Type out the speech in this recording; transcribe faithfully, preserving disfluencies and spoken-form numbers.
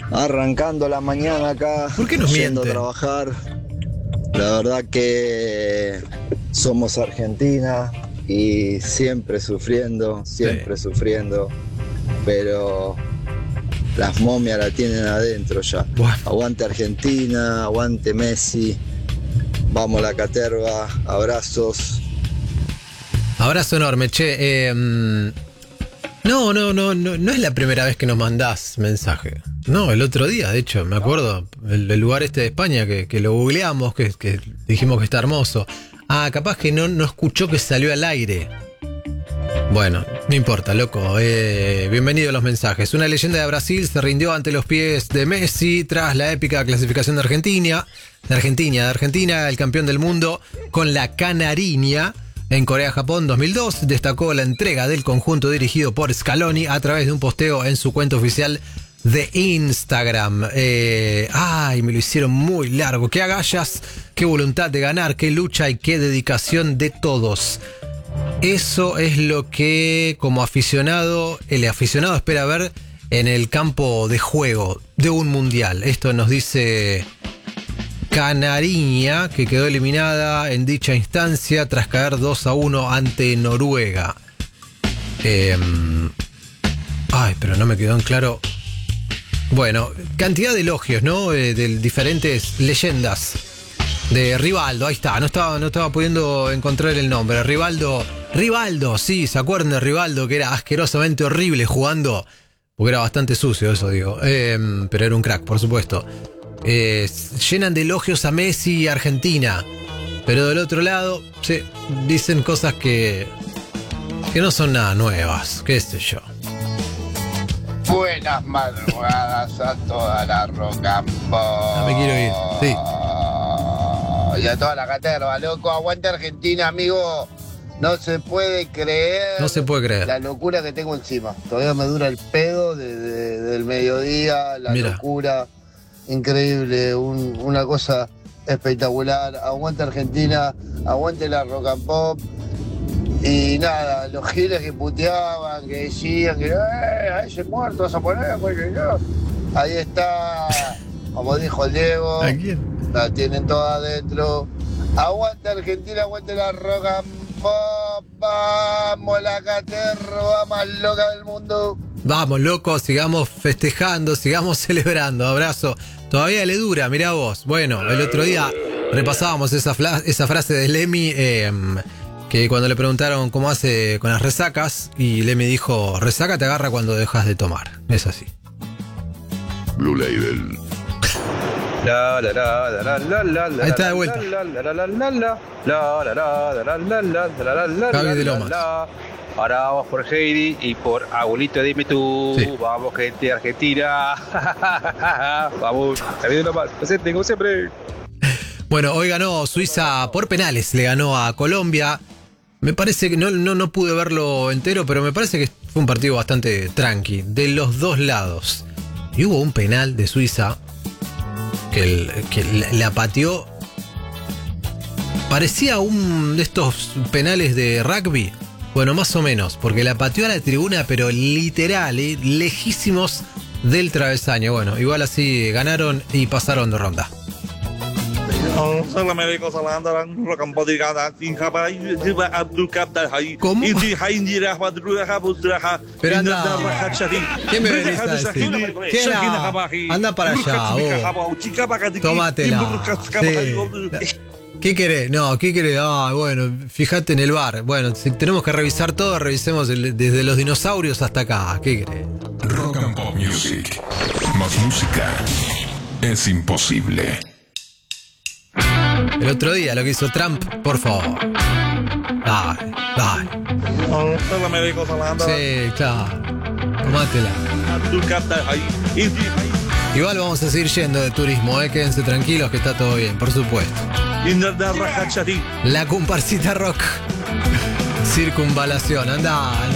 arrancando la mañana acá. ¿Por qué nos yendo mienten? a trabajar. La verdad que somos Argentina y siempre sufriendo, siempre sí. sufriendo, pero las momias la tienen adentro ya. Bueno. Aguante Argentina, aguante Messi, vamos la caterva, abrazos. Abrazo enorme, che. Eh, no, no, no, no, no es la primera vez que nos mandás mensaje. No, el otro día, de hecho, me acuerdo, el, el lugar este de España que, que lo googleamos, que, que dijimos que está hermoso. Ah, capaz que no, no escuchó que salió al aire. Bueno, no importa, loco. Eh, bienvenido a los mensajes. Una leyenda de Brasil se rindió ante los pies de Messi tras la épica clasificación de Argentina. De Argentina, de Argentina, el campeón del mundo con la Canariña. En Corea-Japón dos mil dos destacó la entrega del conjunto dirigido por Scaloni a través de un posteo en su cuenta oficial de Instagram. Eh, ay, me lo hicieron muy largo. Qué agallas, qué voluntad de ganar, qué lucha y qué dedicación de todos. Eso es lo que como aficionado, el aficionado espera ver en el campo de juego de un mundial. Esto nos dice Canariña, que quedó eliminada en dicha instancia tras caer dos a uno ante Noruega. Eh, ay, pero no me quedó en claro. Bueno, cantidad de elogios, ¿no? Eh, de diferentes leyendas. De Rivaldo, ahí está, no estaba, no estaba pudiendo encontrar el nombre. Rivaldo, Rivaldo, sí, ¿se acuerdan de Rivaldo? Que era asquerosamente horrible jugando, porque era bastante sucio, eso digo. Eh, pero era un crack, por supuesto. Eh, llenan de elogios a Messi y Argentina, pero del otro lado, sí, dicen cosas que, que no son nada nuevas, qué sé yo. Buenas madrugadas a toda la Rocampo. No me quiero ir, sí. Y a toda la caterva, loco. Aguante Argentina, amigo. No se puede creer. No se puede creer. La locura que tengo encima. Todavía me dura el pedo de, de, del mediodía, la Mira. locura. Increíble, un, una cosa espectacular. Aguante Argentina, aguante la Rock and Pop. Y nada, los giles que puteaban, que decían que eh, a ese muerto vas a poner, porque yo. Ahí está, como dijo el Diego. ¿A quién? La tienen toda adentro. Aguante Argentina, aguante la Rock and Pop. Vamos la caterva más loca del mundo. Vamos, loco, sigamos festejando, sigamos celebrando. Abrazo. Todavía le dura, mirá vos. Bueno, el otro día repasábamos esa, fla- esa frase de Lemmy, eh, que cuando le preguntaron cómo hace con las resacas, y Lemmy dijo, resaca te agarra cuando dejas de tomar. Es así. Blue Label. La la la la la la la. Ahí está de vuelta. La la la la la la la la la la la la la la. Javi de Lomas. Ahora vamos por Heidi y por Abuelito, dime tú. Sí. Vamos, gente de Argentina. Vamos, Javi de Lomas, presente como siempre. Bueno, hoy ganó Suiza por penales, le ganó a Colombia. Me parece que no, no, no pude verlo entero, pero me parece que fue un partido bastante tranqui, de los dos lados. Y hubo un penal de Suiza que, el, que la, la pateó. Parecía un de estos penales de rugby. Bueno, más o menos, porque la pateó a la tribuna, pero literal, eh, lejísimos del travesaño. Bueno, igual así ganaron y pasaron de ronda. ¿Cómo? Pero anda, ¿qué me venís a decir? ¿Qué era? Anda para allá, vos. Tómatela. Sí. ¿Qué querés? No, ¿qué querés? Ah, bueno, fíjate en el bar. Bueno, si tenemos que revisar todo, revisemos el, desde los dinosaurios hasta acá. ¿Qué querés? Rock and Pop Music. Más música es imposible. El otro día lo que hizo Trump, por favor. Dale, dale. Sí, claro. Tomátela. Igual vamos a seguir yendo de turismo, ¿eh? Quédense tranquilos que está todo bien, por supuesto. La comparsita rock. Circunvalación, anda,